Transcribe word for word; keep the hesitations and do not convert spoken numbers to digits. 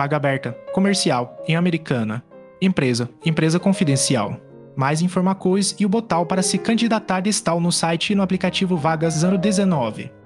Vaga aberta. Comercial. Em Americana. Empresa. Empresa confidencial. Mais informações e o botão para se candidatar está no site e no aplicativo Vagas ano dezenove.